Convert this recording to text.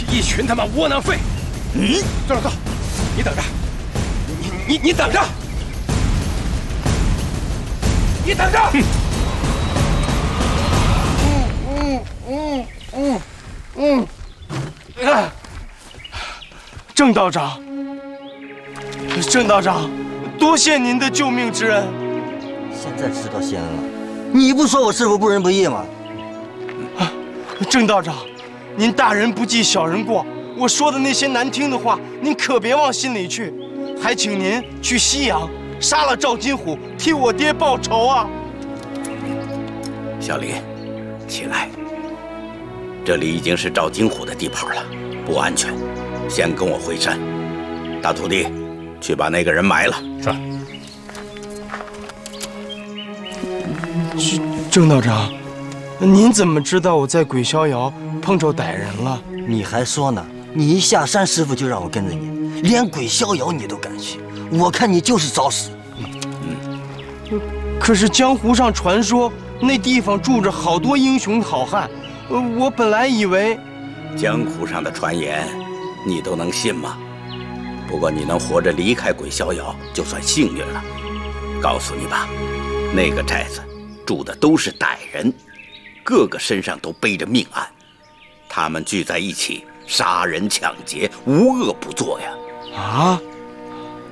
一群他妈窝囊废！郑老道，你等着！你等着！你等着！ 郑道长，多谢您的救命之恩。 现在知道谢恩了，你不说我师父不仁不义吗？ 郑道长，您大人不计小人过，我说的那些难听的话，您可别往心里去。还请您去西阳杀了赵金虎，替我爹报仇啊！ 小李，起来，这里已经是赵金虎的地盘了，不安全，先跟我回山。大徒弟，去把那个人埋了。 是。 郑道长，您怎么知道我在鬼逍遥碰着歹人了？ 你还说呢？你一下山，师傅就让我跟着你，连鬼逍遥你都敢去，我看你就是找死。 可是江湖上传说那地方住着好多英雄好汉，我本来以为…… 江湖上的传言，你都能信吗？不过你能活着离开鬼逍遥，就算幸运了。告诉你吧，那个寨子住的都是歹人，个个身上都背着命案，他们聚在一起杀人抢劫，无恶不作呀！ 啊，